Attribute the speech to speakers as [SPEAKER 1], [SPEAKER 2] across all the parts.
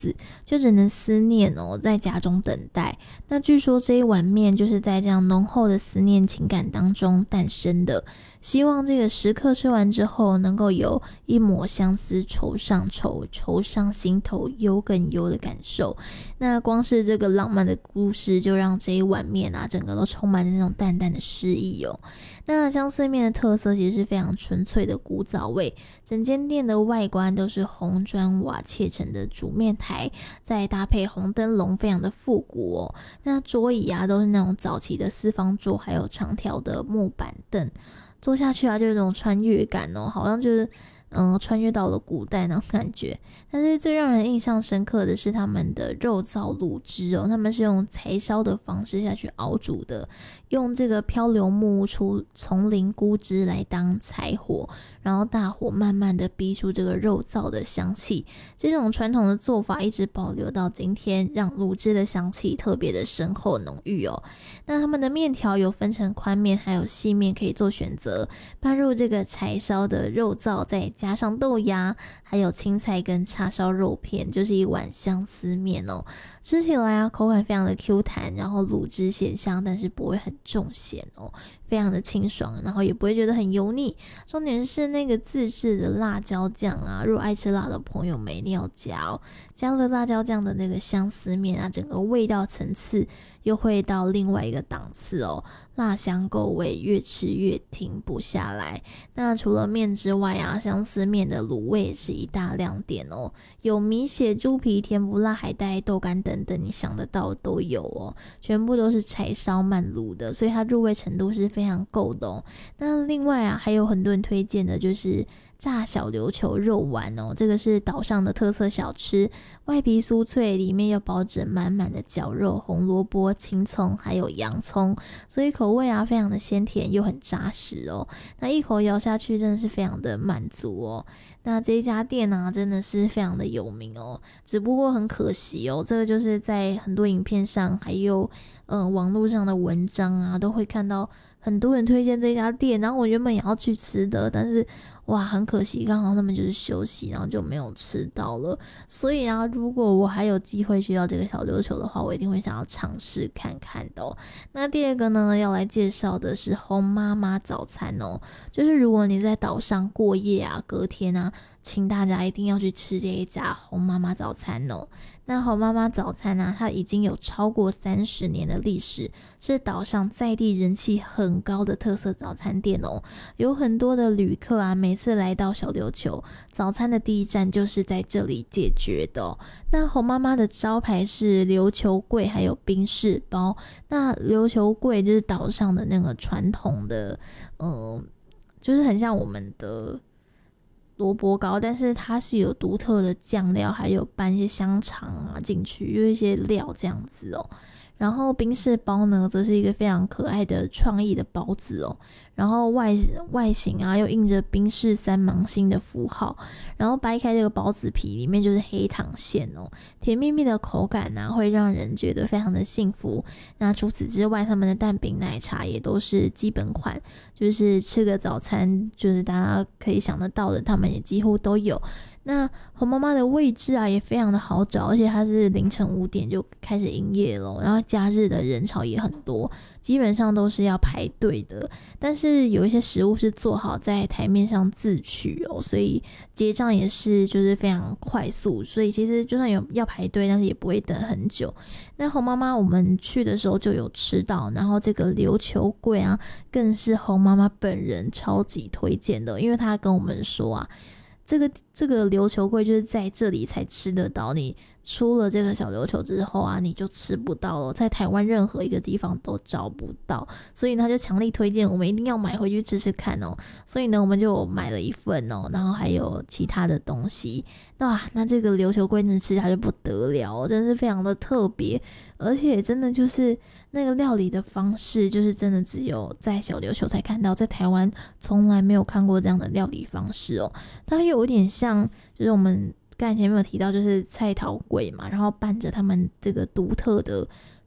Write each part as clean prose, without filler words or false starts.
[SPEAKER 1] 就只能思念在家中等待。那据说这一碗面就是在这样浓厚的思念情感当中诞生的，希望这个食客吃完之后能够有一抹相思愁上愁，愁上心头忧更忧的感受。那光是这个浪漫的故事就让这一碗面整个都充满了那种淡淡的诗意那相思面的特色其实是非常纯粹的古早味，整间店的外观都是红砖瓦砌成的煮面台，再搭配红灯笼，非常的复古那桌椅都是那种早期的四方桌，还有长条的木板凳，坐下去就有种穿越感好像就是穿越到了古代那种感觉。但是最让人印象深刻的是他们的肉燥卤汁他们是用柴烧的方式下去熬煮的，用这个漂流木出丛林菇汁来当柴火，然后大火慢慢的逼出这个肉燥的香气。这种传统的做法一直保留到今天，让卤汁的香气特别的深厚浓郁那他们的面条有分成宽面还有细面可以做选择，拌入这个柴烧的肉燥，再加上豆芽还有青菜跟叉烧肉片，就是一碗相思面吃起来口感非常的 Q 弹，然后卤汁咸香，但是不会很重咸非常的清爽，然后也不会觉得很油腻。重点是那个自制的辣椒酱如果爱吃辣的朋友们一定要加加了辣椒酱的那个相思面整个味道层次又会到另外一个档次辣香够味，越吃越停不下来。那除了面之外相思面的卤味也是一大亮点有米血、猪皮、甜不辣、海带、豆干等等，你想得到都有全部都是柴烧慢卤的，所以它入味程度是非常够的那另外还有很多人推荐的就是炸小琉球肉丸这个是岛上的特色小吃，外皮酥脆，里面又包着满满的绞肉、红萝卜、青葱还有洋葱，所以口味非常的鲜甜又很扎实那一口咬下去真的是非常的满足那这一家店真的是非常的有名只不过很可惜这个就是在很多影片上还有网络上的文章都会看到很多人推荐这家店，然后我原本也要去吃的，但是很可惜刚好他们就是休息，然后就没有吃到了。所以如果我还有机会去到这个小琉球的话，我一定会想要尝试看看的那第二个呢，要来介绍的是红妈妈早餐就是如果你在岛上过夜隔天请大家一定要去吃这一家红妈妈早餐那红妈妈早餐它已经有超过30年的历史，是岛上在地人气很高的特色早餐店有很多的旅客每次来到小琉球，早餐的第一站就是在这里解决的那红妈妈的招牌是琉球桂还有冰室包。那琉球桂就是岛上的那个传统的就是很像我们的萝卜糕，但是它是有独特的酱料，还有拌一些香肠进去，有一些料这样子然后冰室包呢，则是一个非常可爱的创意的包子然后外形又印着冰室三芒星的符号，然后掰开这个包子皮，里面就是黑糖馅甜蜜蜜的口感会让人觉得非常的幸福。那除此之外，他们的蛋饼奶茶也都是基本款，就是吃个早餐就是大家可以想得到的，他们也几乎都有。那红妈妈的位置也非常的好找，而且它是凌晨5点就开始营业了，然后假日的人潮也很多，基本上都是要排队的。但是有一些食物是做好在台面上自取所以结账也是就是非常快速，所以其实就算有要排队，但是也不会等很久。那红妈妈我们去的时候就有吃到，然后这个琉球桂更是红妈妈本人超级推荐的，因为她跟我们说这个琉球桂就是在这里才吃得到，你出了这个小琉球之后你就吃不到了，在台湾任何一个地方都找不到，所以他就强力推荐我们一定要买回去吃吃看所以呢我们就买了一份然后还有其他的东西。那这个琉球桂真的吃下去不得了真的是非常的特别，而且真的就是那个料理的方式就是真的只有在小琉球才看到，在台湾从来没有看过这样的料理方式它有点像就是我们刚才前面有提到就是菜头粿嘛，然后拌着他们这个独特的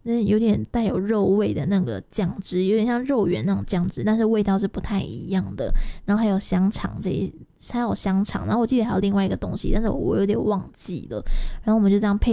[SPEAKER 1] 有点带有肉味的那个酱汁，有点像肉圆那种酱汁，但是味道是不太一样的。然后还有香肠还有香肠，然后我记得还有另外一个东西，但是我有点忘记了。然后我们就这样配